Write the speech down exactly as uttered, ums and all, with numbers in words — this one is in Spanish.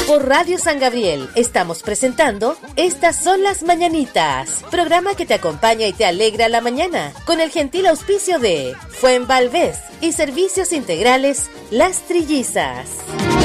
Por Radio San Gabriel estamos presentando Estas son las mañanitas, programa que te acompaña y te alegra la mañana, con el gentil auspicio de Fuenvalvez y Servicios Integrales Las Trillizas.